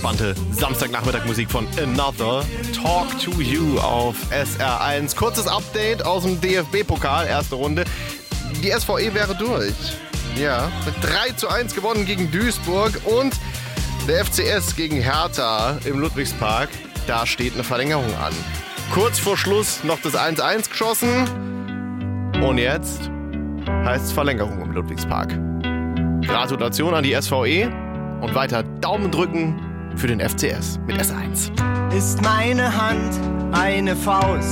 entspannte Samstagnachmittag-Musik von Another. Talk to You auf SR1. Kurzes Update aus dem DFB-Pokal, erste Runde. Die SVE wäre durch. Ja, mit 3:1 gewonnen gegen Duisburg und der FCS gegen Hertha im Ludwigspark. Da steht eine Verlängerung an. Kurz vor Schluss noch das 1:1 geschossen. Und jetzt heißt es Verlängerung im Ludwigspark. Gratulation an die SVE und weiter Daumen drücken für den FCS mit S1. Ist meine Hand eine Faust?